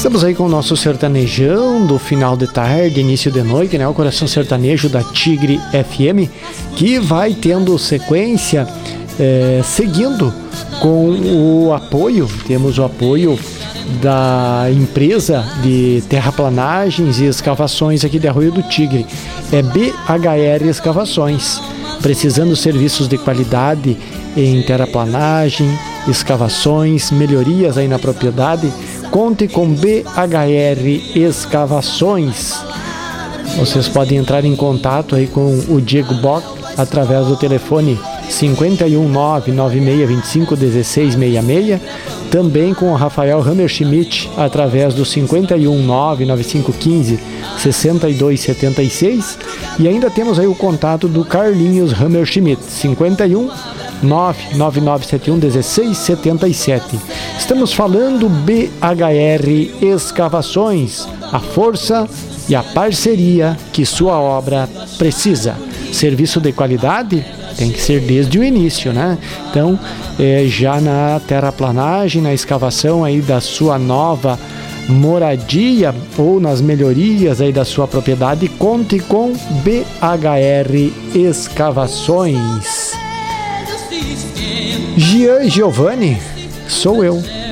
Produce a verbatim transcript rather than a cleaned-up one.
Estamos aí com o nosso sertanejão do final de tarde, início de noite, né? O Coração Sertanejo da Tigre F M, que vai tendo sequência, é, seguindo com o apoio, temos o apoio da empresa de terraplanagens e escavações aqui de Arroio do Tigre, é B H R Escavações. Precisando de serviços de qualidade em terraplanagem, escavações, melhorias aí na propriedade, conte com B H R Escavações. Vocês podem entrar em contato aí com o Diego Bock através do telefone cinco um nove nove seis dois cinco um seis seis seis, também com o Rafael Hammerschmidt através do cinco um nove nove cinco um cinco seis dois sete seis, e ainda temos aí o contato do Carlinhos Hammerschmidt, cinco um nove nove nove sete um um seis sete sete. Estamos falando B H R Escavações, a força e a parceria que sua obra precisa. Serviço de qualidade tem que ser desde o início, né? Então, é, já na terraplanagem, na escavação aí da sua nova moradia ou nas melhorias aí da sua propriedade, conte com B H R Escavações. Gian Giovanni, sou eu.